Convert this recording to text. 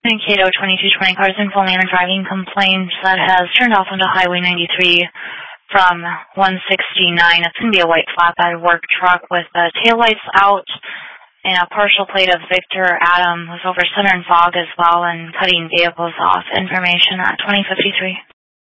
Cato 2220 cars in full manner driving complaint that has turned off onto Highway 93 from 169. It's going to be a white flatbed work truck with the taillights out and a partial plate of Victor Adam with over center and fog as well, and cutting vehicles off. Information at 2053.